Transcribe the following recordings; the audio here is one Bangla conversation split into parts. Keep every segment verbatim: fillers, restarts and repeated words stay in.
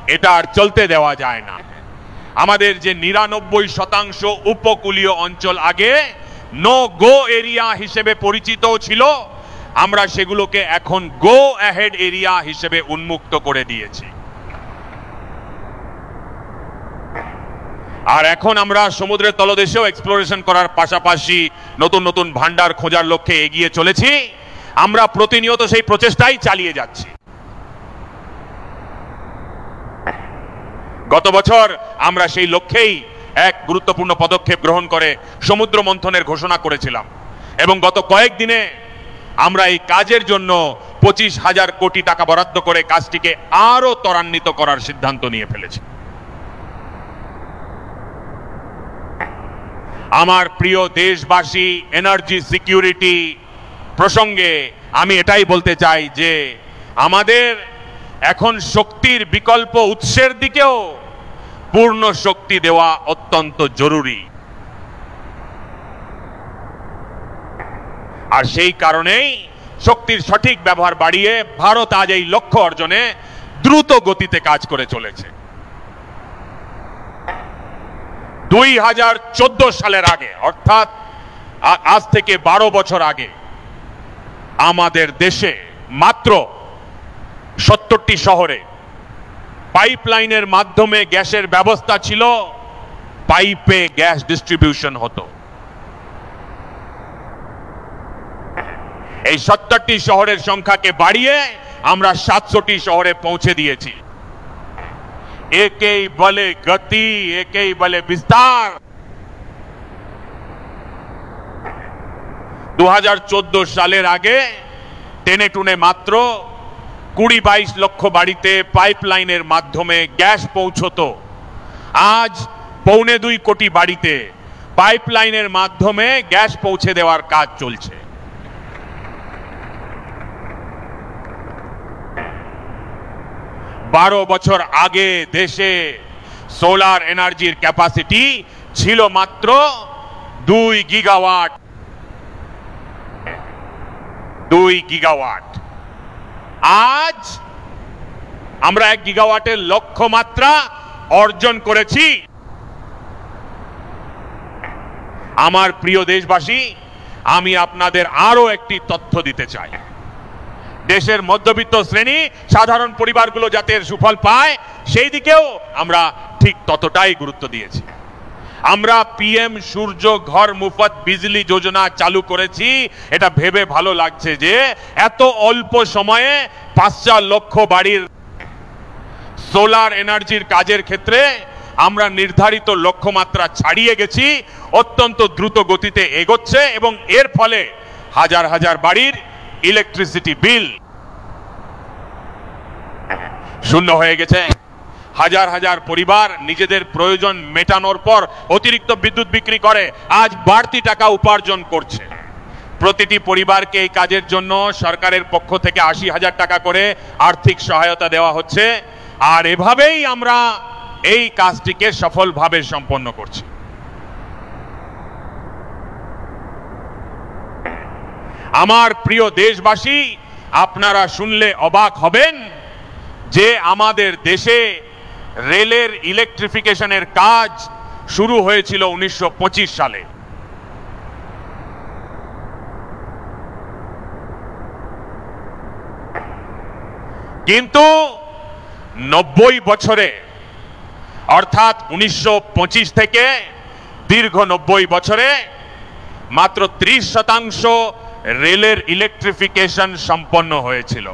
এটা আর চলতে দেওয়া যায় না। আমাদের যে নিরানব্বই শতাংশ উপকূলীয় অঞ্চল আগে নো গো এরিয়া হিসেবে পরিচিত ছিল, আমরা সেগুলোকে এখন গো অ্যাহেড এরিয়া হিসেবে উন্মুক্ত করে দিয়েছি। আর এখন আমরা সমুদ্রের তলদেশেও এক্সপ্লোরেশন করার পাশাপাশি নতুন নতুন ভান্ডার খোঁজার লক্ষ্যে এগিয়ে চলেছি। আমরা প্রতিনিয়ত সেই প্রচেষ্টাই চালিয়ে যাচ্ছি। গত বছর আমরা সেই লক্ষ্যেই এক গুরুত্বপূর্ণ পদক্ষেপ গ্রহণ করে সমুদ্র মন্থনের ঘোষণা করেছিলাম এবং গত কয়েকদিনে আমরা এই কাজের জন্য পঁচিশ হাজার কোটি টাকা বরাদ্দ করে কাজটিকে আরো ত্বরান্বিত করার সিদ্ধান্ত নিয়ে ফেলেছি। আমার প্রিয় দেশবাসী, এনার্জি সিকিউরিটি প্রসঙ্গে আমি এটাই বলতে চাই যে আমাদের এখন শক্তির বিকল্প উৎসের দিকেও পূর্ণ শক্তি দেওয়া অত্যন্ত জরুরি। আর সেই কারণেই শক্তির সঠিক ব্যবহার বাড়িয়ে ভারত আজ এই লক্ষ্য অর্জনে দ্রুত গতিতে কাজ করে চলেছে। দুই হাজার চোদ্দ সালের আগে, অর্থাৎ আজ থেকে বারো বছর আগে, আমাদের দেশে মাত্র সত্তরটি শহরে পাইপলাইনের মাধ্যমে গ্যাসের ব্যবস্থা ছিল, পাইপে গ্যাস ডিস্ট্রিবিউশন হতো। এই সত্তরটি শহরের সংখ্যাকে বাড়িয়ে আমরা সাতশোটি শহরে পৌঁছে দিয়েছি। একেই বলে গতি, একেই বলে বিস্তার। দু হাজার চোদ্দ সালের আগে টেনে টুনে মাত্র কুড়ি বাইশ লক্ষ বাড়িতে পাইপলাইনের মাধ্যমে গ্যাস পৌঁছতো। আজ পৌনে দুই কোটি বাড়িতে পাইপলাইনের মাধ্যমে গ্যাস পৌঁছে দেওয়ার কাজ চলছে। বারো বছর আগে দেশে সোলার এনার্জির ক্যাপাসিটি ছিল মাত্র দুই গিগাওয়াট। দুই গিগাওয়াট আজ আমরা এক গিগাওয়াটের লক্ষ্যমাত্রা অর্জন করেছি। আমার প্রিয় দেশবাসী, আমি আপনাদের আরো একটি তথ্য দিতে চাই। দেশের মধ্যবিত্ত শ্রেণী, সাধারণ পরিবারগুলো যাতে সুফল পায় সেই দিকেও আমরা ঠিক ততটাই গুরুত্ব দিয়েছি। আমরা পিএম সূর্য ঘর মুফত বিজলি যোজনা চালু করেছি। এটা ভেবে ভালো লাগছে যে এত অল্প সময়ে পাঁচশো লক্ষ বাড়ির সোলার এনার্জির কাজের ক্ষেত্রে আমরা নির্ধারিত লক্ষ্যমাত্রা ছাড়িয়ে গেছি। অত্যন্ত দ্রুত গতিতে এগোচ্ছে এবং এর ফলে হাজার হাজার বাড়ির ইলেকট্রিসিটি বিল শূন্য হয়ে গেছে। হাজার হাজার পরিবার নিজেদের প্রয়োজন মেটানোর পর অতিরিক্ত বিদ্যুৎ বিক্রি করে আজ বাড়তি টাকা উপার্জন করছে। প্রতিটি পরিবারকে এই কাজের জন্য সরকারের পক্ষ থেকে আশি হাজার টাকা করে আর্থিক সহায়তা দেওয়া হচ্ছে। আর এভাবেই আমরা এই কাজটিকে সফলভাবে সম্পন্ন করছি। আমার প্রিয় দেশবাসী, আপনারা শুনলে অবাক হবেন যে আমাদের দেশে রেলের ইলেকট্রিফিকেশনের কাজ শুরু হয়েছিল উনিশশো পঁচিশ সালে। কিন্তু নব্বই বছরে, অর্থাৎ উনিশশো পঁচিশ থেকে দীর্ঘ নব্বই বছরে মাত্র ত্রিশ শতাংশ রেলের ইলেকট্রিফিকেশন সম্পন্ন হয়েছিল।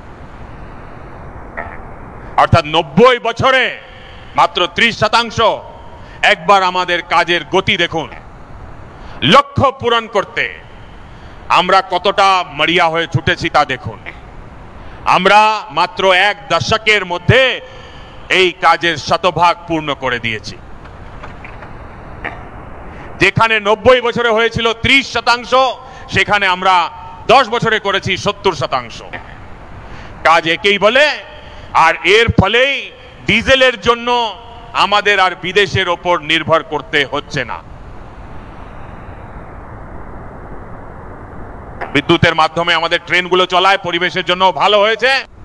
অর্থাৎ নব্বই বছরে মাত্র ত্রিশ শতাংশ। একবার আমাদের কাজের গতি দেখুন। লক্ষ্য পূরণ করতে আমরা কতটা মরিয়া হয়ে ছুটেছি তা দেখুন। আমরা মাত্র এক দশকের মধ্যে এই কাজের শতভাগ পূর্ণ করে দিয়েছি। যেখানে নব্বই বছরে হয়েছিল ত্রিশ শতাংশ, সেখানে আমরা দশ বছরে করেছি সত্তর শতাংশ। কাজ একেই বলে। আর এর ফলেই ডিজেলের জন্য আমাদের আর বিদেশের ওপর নির্ভর করতে হচ্ছে না। বিদ্যুতের মাধ্যমে আমাদের ট্রেনগুলো চলায়, পরিবেশের জন্য ভালো হয়েছে।